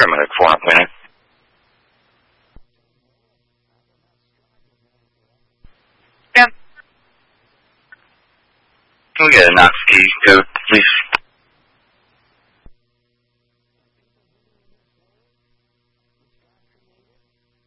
paramedic for an appointment. Yeah. Can we get a Knox key code, please?